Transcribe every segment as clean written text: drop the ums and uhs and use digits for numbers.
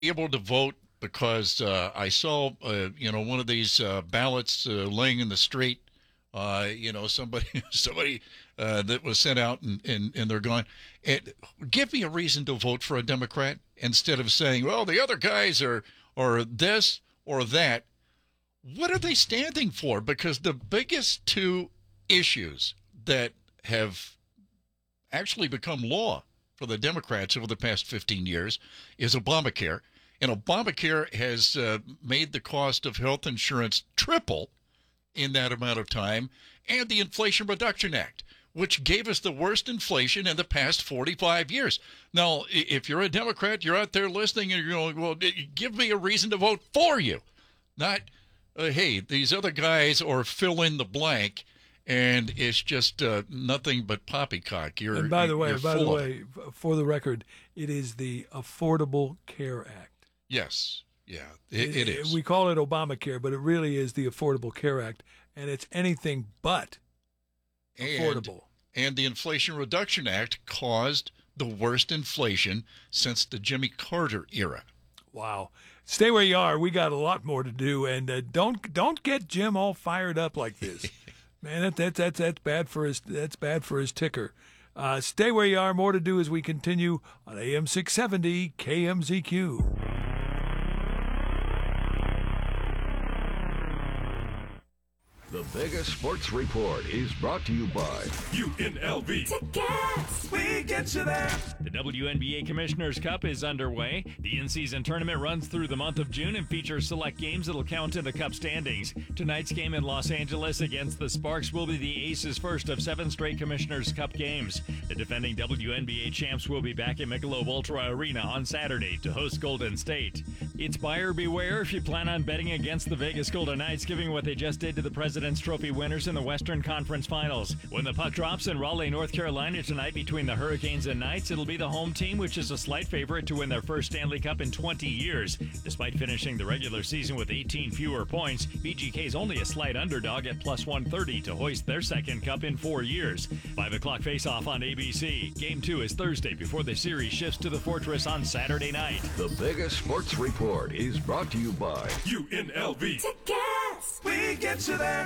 able to vote because I saw, one of these ballots laying in the street. Somebody, somebody that was sent out and they're gone. Give me a reason to vote for a Democrat instead of saying, well, the other guys are or this or that. What are they standing for? Because the biggest two issues that have actually become law for the Democrats over the past 15 years is Obamacare. And Obamacare has made the cost of health insurance triple in that amount of time, and the Inflation Reduction Act, which gave us the worst inflation in the past 45 years. Now, if you're a Democrat, you're out there listening, and you're going, well, give me a reason to vote for you. Not, hey, these other guys, or fill in the blank, and it's just nothing but poppycock. And by the way, for the record, it is the Affordable Care Act. Yes. Yeah, it is. We call it Obamacare, but it really is the Affordable Care Act, and it's anything but affordable. And the Inflation Reduction Act caused the worst inflation since the Jimmy Carter era. Wow. Stay where you are. We got a lot more to do, and don't get Jim all fired up like this. Man, that's bad for his ticker. Stay where you are. More to do as we continue on AM 670 KMZQ. The biggest sports report is brought to you by UNLV. Tickets! We get you there. The WNBA Commissioner's Cup is underway. The in-season tournament runs through the month of June and features select games that'll count in the Cup standings. Tonight's game in Los Angeles against the Sparks will be the Aces' first of 7 straight Commissioner's Cup games. The defending WNBA champs will be back at Michelob Ultra Arena on Saturday to host Golden State. It's buyer beware if you plan on betting against the Vegas Golden Knights, given what they just did to the President's Trophy winners in the Western Conference Finals. When the puck drops in Raleigh, North Carolina tonight between the Hurricanes and Knights, it'll be the home team, which is a slight favorite to win their first Stanley Cup in 20 years. Despite finishing the regular season with 18 fewer points, VGK is only a slight underdog at plus 130 to hoist their second cup in 4 years. 5 o'clock face-off on ABC. Game 2 is Thursday before the series shifts to the Fortress on Saturday night. The biggest sports report is brought to you by UNLV. Tickets! We get you there.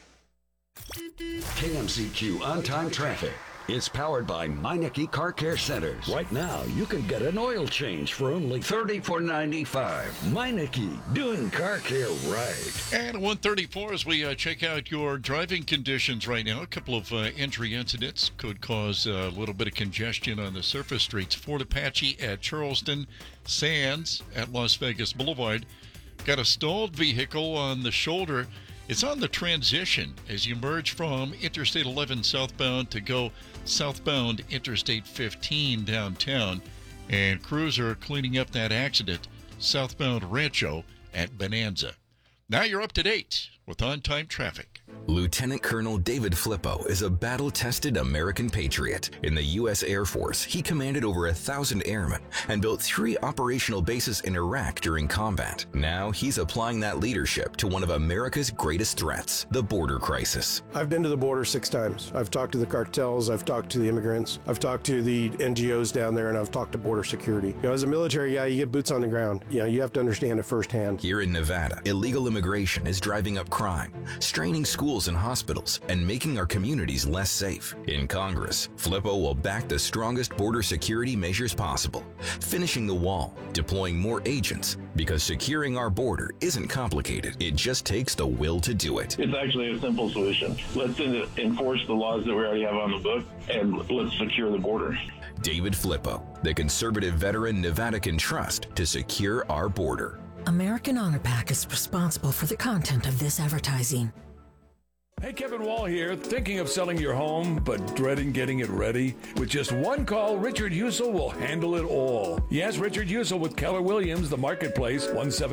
KMZQ On-Time Traffic. It's powered by Meineke Car Care Centers. Right now, you can get an oil change for only $34.95. Meineke, doing car care right. And 134 as we check out your driving conditions right now. A couple of entry incidents could cause a little bit of congestion on the surface streets. Fort Apache at Charleston, Sands at Las Vegas Boulevard. Got a stalled vehicle on the shoulder. It's on the transition as you merge from Interstate 11 southbound to go southbound Interstate 15 downtown. And crews are cleaning up that accident southbound Rancho at Bonanza. Now you're up to date with on-time traffic. Lieutenant Colonel David Flippo is a battle-tested American patriot. In the U.S. Air Force, he commanded over 1,000 airmen and built 3 operational bases in Iraq during combat. Now he's applying that leadership to one of America's greatest threats, the border crisis. I've been to the border 6 times. I've talked to the cartels, I've talked to the immigrants, I've talked to the NGOs down there, and I've talked to border security. As a military, you get boots on the ground. You have to understand it firsthand. Here in Nevada, illegal immigration is driving up crime, straining schools and hospitals, and making our communities less safe. In Congress, Flippo will back the strongest border security measures possible, finishing the wall, deploying more agents, because securing our border isn't complicated. It just takes the will to do it. It's actually a simple solution. Let's enforce the laws that we already have on the book, and let's secure the border. David Flippo, the conservative veteran Nevada can trust to secure our border. American Honor Pack is responsible for the content of this advertising. Hey, Kevin Wall here. Thinking of selling your home, but dreading getting it ready? With just one call, Richard Husel will handle it all. Yes, Richard Husel with Keller Williams, the marketplace,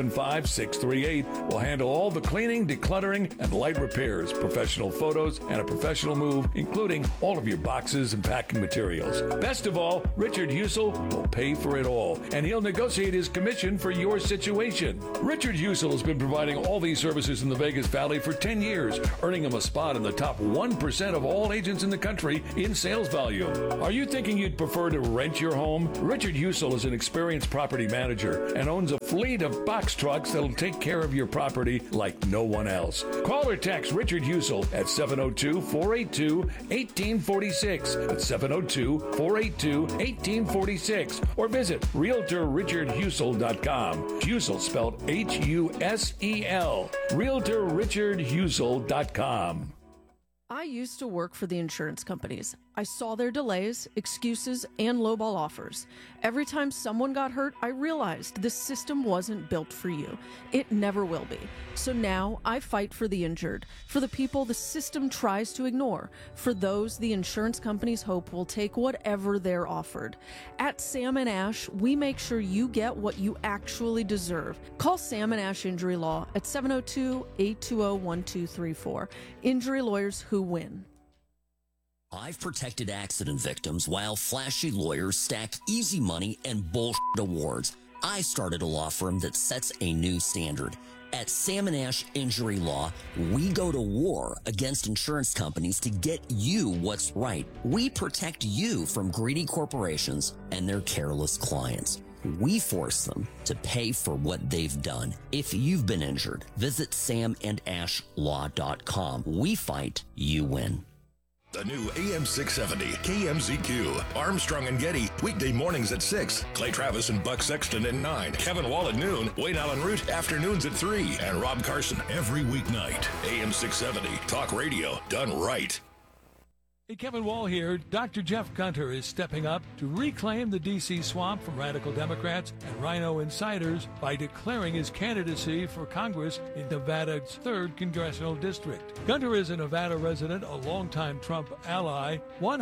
175-638, will handle all the cleaning, decluttering, and light repairs, professional photos, and a professional move, including all of your boxes and packing materials. Best of all, Richard Husel will pay for it all, and he'll negotiate his commission for your situation. Richard Husel has been providing all these services in the Vegas Valley for 10 years, earning him a a spot in the top 1% of all agents in the country in sales volume. Are you thinking you'd prefer to rent your home? Richard Husel is an experienced property manager and owns a fleet of box trucks that'll take care of your property like no one else. Call or text Richard Husel at 702-482-1846. That's 702-482-1846. Or visit RealtorRichardHusel.com. Husel spelled H-U-S-E-L. RealtorRichardHusel.com. I used to work for the insurance companies. I saw their delays, excuses, and lowball offers. Every time someone got hurt, I realized this system wasn't built for you. It never will be. So now I fight for the injured, for the people the system tries to ignore, for those the insurance companies hope will take whatever they're offered. At Sam & Ash, we make sure you get what you actually deserve. Call Sam & Ash Injury Law at 702-820-1234. Injury lawyers who win. I've protected accident victims while flashy lawyers stack easy money and bullshit awards. I started a law firm that sets a new standard. At Sam & Ash Injury Law, we go to war against insurance companies to get you what's right. We protect you from greedy corporations and their careless clients. We force them to pay for what they've done. If you've been injured, visit samandashlaw.com. We fight, you win. The new AM 670 KMZQ. Armstrong and Getty, weekday mornings at 6. Clay Travis and Buck Sexton at 9. Kevin Wall at noon. Wayne Allen Root, afternoons at 3. And Rob Carson every weeknight. AM 670, talk radio done right. Hey, Kevin Wall here. Dr. Jeff Gunter is stepping up to reclaim the D.C. swamp from radical Democrats and Rhino insiders by declaring his candidacy for Congress in Nevada's 3rd Congressional District. Gunter is a Nevada resident, a longtime Trump ally,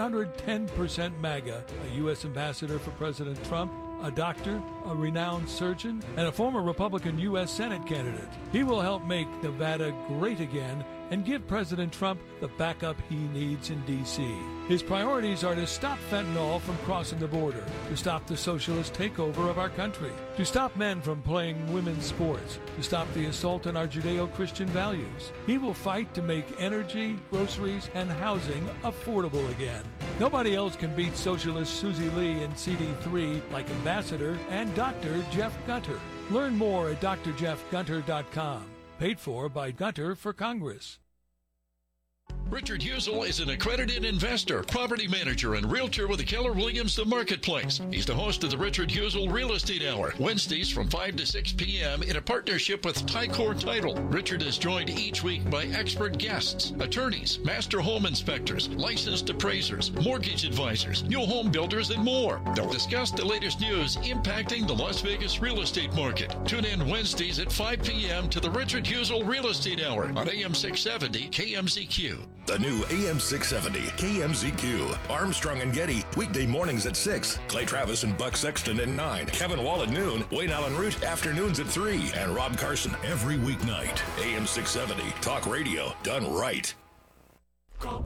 110% MAGA, a U.S. ambassador for President Trump, a doctor, a renowned surgeon, and a former Republican U.S. Senate candidate. He will help make Nevada great again and give President Trump the backup he needs in D.C. His priorities are to stop fentanyl from crossing the border, to stop the socialist takeover of our country, to stop men from playing women's sports, to stop the assault on our Judeo-Christian values. He will fight to make energy, groceries, and housing affordable again. Nobody else can beat socialist Susie Lee in CD3 like Ambassador and Dr. Jeff Gunter. Learn more at drjeffgunter.com. Paid for by Gunter for Congress. Richard Husel is an accredited investor, property manager, and realtor with the Keller Williams The Marketplace. He's the host of the Richard Husel Real Estate Hour, Wednesdays from 5 to 6 p.m. in a partnership with Tycor Title. Richard is joined each week by expert guests, attorneys, master home inspectors, licensed appraisers, mortgage advisors, new home builders, and more. They'll discuss the latest news impacting the Las Vegas real estate market. Tune in Wednesdays at 5 p.m. to the Richard Husel Real Estate Hour on AM 670 KMZQ. The new AM 670 KMZQ. Armstrong and Getty, weekday mornings at 6. Clay Travis and Buck Sexton at 9. Kevin Wall at noon. Wayne Allen Root, afternoons at 3. And Rob Carson every weeknight. AM 670, talk radio done right. Call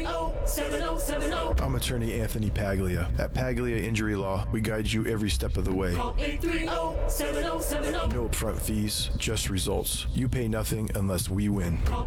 830-7070. I'm attorney Anthony Paglia. At Paglia Injury Law, we guide you every step of the way. Call 830-7070. No upfront fees, just results. You pay nothing unless we win. Call